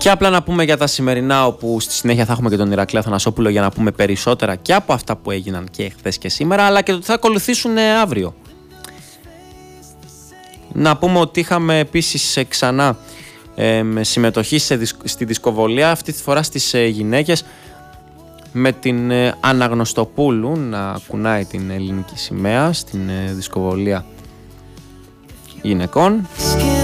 Και απλά να πούμε για τα σημερινά, όπου στη συνέχεια θα έχουμε και τον Ηρακλή Αθανασόπουλο για να πούμε περισσότερα και από αυτά που έγιναν και χθες και σήμερα, αλλά και το τι θα ακολουθήσουν αύριο. Να πούμε ότι είχαμε επίσης ξανά συμμετοχή στη δισκοβολία, αυτή τη φορά στις γυναίκες, με την Αναγνωστοπούλου να κουνάει την ελληνική σημαία στην δισκοβολία γυναικών.